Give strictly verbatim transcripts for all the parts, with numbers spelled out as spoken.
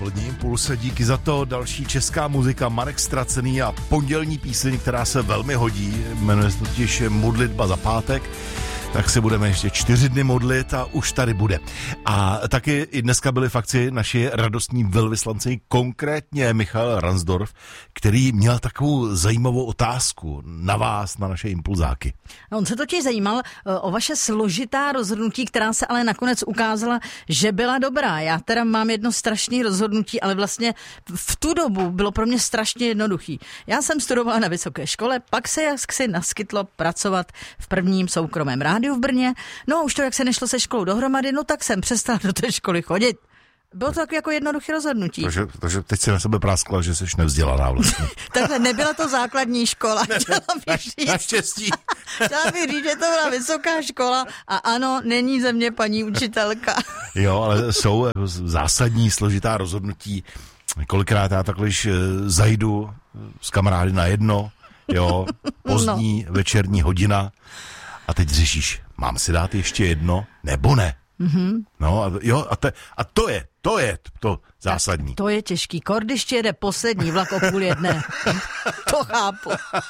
dopolední Impulse, díky za to. Další česká muzika, Marek Ztracený a pondělní píseň, která se velmi hodí, jmenuje se totiž Modlitba za pátek. Tak se budeme ještě čtyři dny modlit a už tady bude. A taky i dneska byli v akci naši radostní velvyslanci, konkrétně Michal Ransdorf, který měl takovou zajímavou otázku na vás, na naše impulzáky. On se totiž zajímal o vaše složitá rozhodnutí, která se ale nakonec ukázala, že byla dobrá. Já teda mám jedno strašné rozhodnutí, ale vlastně v tu dobu bylo pro mě strašně jednoduchý. Já jsem studovala na vysoké škole, pak se jaksi naskytlo pracovat v prvním soukromém rádiu v Brně. No už to, jak se nešlo se školou dohromady, no tak jsem přestala do té školy chodit. Bylo to tak jako jednoduché rozhodnutí. Takže, takže teď si na sebe práskla, že jsi nevzdělaná vlastně. Takhle nebyla to základní škola. Chtěla bych říct, naštěstí. Chtěla bych říct, že to byla vysoká škola a ano, není ze mě paní učitelka. Jo, ale jsou zásadní, složitá rozhodnutí. Kolikrát já takhle, když zajdu s kamarády na jedno, jo, pozdní no. večerní hodina a teď řešíš, mám si dát ještě jedno, nebo ne? Mm-hmm. No a, jo, a, te, a to je, to je to zásadní. Tak to je těžký. Kor, když jede poslední vlak o půl jedné. To chápu.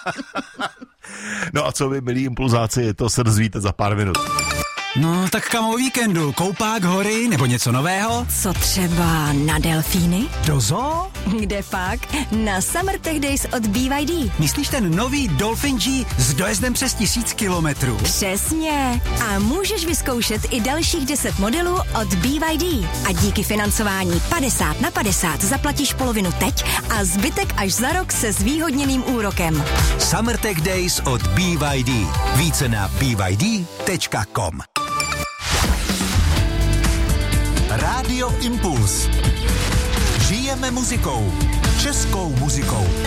No a co vy, milí impulzáci, to se dozvíte za pár minut. No, tak kam o víkendu? Koupák, hory nebo něco nového? Co třeba na delfíny? Do zoo? Kde pak? Na Summer Tech Days od B Y D. Myslíš ten nový Dolphin G s dojezdem přes tisíc kilometrů? Přesně. A můžeš vyzkoušet i dalších deset modelů od B Y D. A díky financování padesát na padesát zaplatíš polovinu teď a zbytek až za rok se zvýhodněným úrokem. Summer Tech Days od B Y D. Více na b y d tečka com. Rádio Impuls. Žijeme muzikou. Českou muzikou.